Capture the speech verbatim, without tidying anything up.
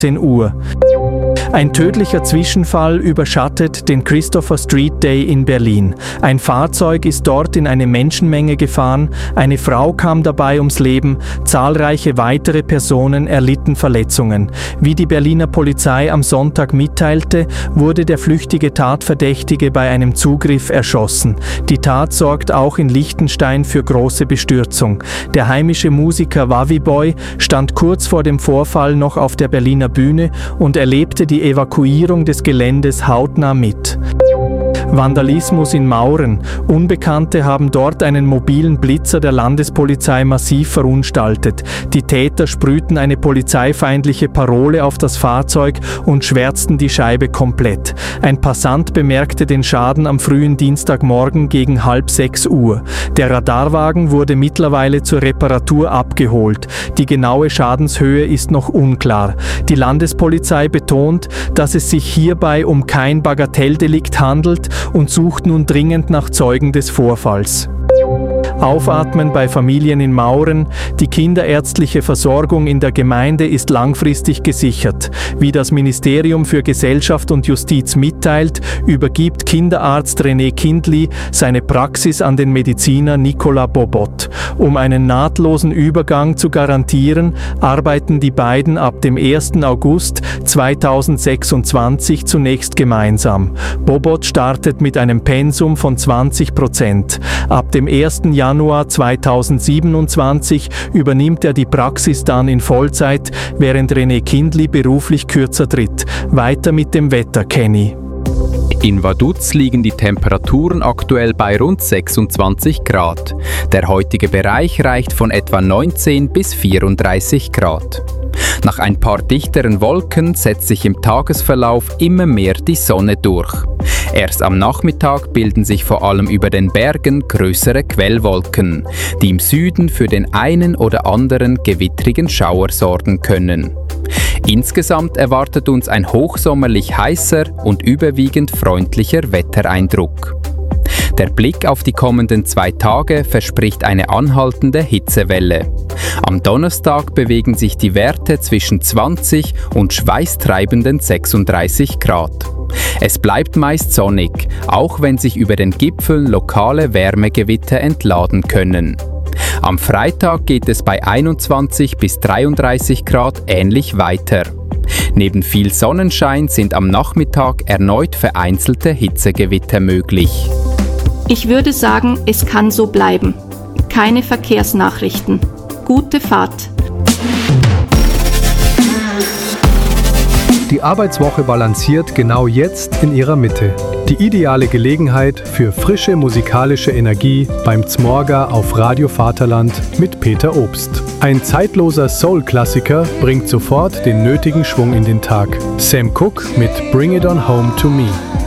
zehn Uhr. Ein tödlicher Zwischenfall überschattet den Christopher Street Day in Berlin. Ein Fahrzeug ist dort in eine Menschenmenge gefahren, eine Frau kam dabei ums Leben, zahlreiche weitere Personen erlitten Verletzungen. Wie die Berliner Polizei am Sonntag mitteilte, wurde der flüchtige Tatverdächtige bei einem Zugriff erschossen. Die Tat sorgt auch in Liechtenstein für große Bestürzung. Der heimische Musiker Wavi Boy stand kurz vor dem Vorfall noch auf der Berliner Bühne und erlebte die Evakuierung des Geländes hautnah mit. Vandalismus in Mauren. Unbekannte haben dort einen mobilen Blitzer der Landespolizei massiv verunstaltet. Die Täter sprühten eine polizeifeindliche Parole auf das Fahrzeug und schwärzten die Scheibe komplett. Ein Passant bemerkte den Schaden am frühen Dienstagmorgen gegen halb sechs Uhr. Der Radarwagen wurde mittlerweile zur Reparatur abgeholt. Die genaue Schadenshöhe ist noch unklar. Die Landespolizei betont, dass es sich hierbei um kein Bagatelldelikt handelt und sucht nun dringend nach Zeugen des Vorfalls. Aufatmen bei Familien in Mauren. Die kinderärztliche Versorgung in der Gemeinde ist langfristig gesichert. Wie das Ministerium für Gesellschaft und Justiz mitteilt, übergibt Kinderarzt René Kindli seine Praxis an den Mediziner Nicolas Bobot. Um einen nahtlosen Übergang zu garantieren, arbeiten die beiden ab dem ersten August zweitausendsechsundzwanzig zunächst gemeinsam. Bobot startet mit einem Pensum von zwanzig Prozent. Ab dem ersten Januar zweitausendsiebenundzwanzig übernimmt er die Praxis dann in Vollzeit, während René Kindli beruflich kürzer tritt. Weiter mit dem Wetter, Kenny. In Vaduz liegen die Temperaturen aktuell bei rund sechsundzwanzig Grad. Der heutige Bereich reicht von etwa neunzehn bis vierunddreißig Grad. Nach ein paar dichteren Wolken setzt sich im Tagesverlauf immer mehr die Sonne durch. Erst am Nachmittag bilden sich vor allem über den Bergen größere Quellwolken, die im Süden für den einen oder anderen gewittrigen Schauer sorgen können. Insgesamt erwartet uns ein hochsommerlich heißer und überwiegend freundlicher Wettereindruck. Der Blick auf die kommenden zwei Tage verspricht eine anhaltende Hitzewelle. Am Donnerstag bewegen sich die Werte zwischen zwanzig und schweißtreibenden sechsunddreißig Grad. Es bleibt meist sonnig, auch wenn sich über den Gipfeln lokale Wärmegewitter entladen können. Am Freitag geht es bei einundzwanzig bis dreiunddreißig Grad ähnlich weiter. Neben viel Sonnenschein sind am Nachmittag erneut vereinzelte Hitzegewitter möglich. Ich würde sagen, es kann so bleiben. Keine Verkehrsnachrichten. Gute Fahrt. Die Arbeitswoche balanciert genau jetzt in ihrer Mitte. Die ideale Gelegenheit für frische musikalische Energie beim Zmorga auf Radio Vaterland mit Peter Obst. Ein zeitloser Soul-Klassiker bringt sofort den nötigen Schwung in den Tag. Sam Cooke mit Bring It On Home To Me.